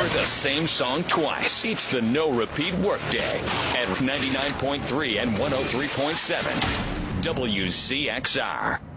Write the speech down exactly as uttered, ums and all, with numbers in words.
Never the same song twice. It's the No Repeat Workday at ninety-nine point three and one oh three point seven W Z X R.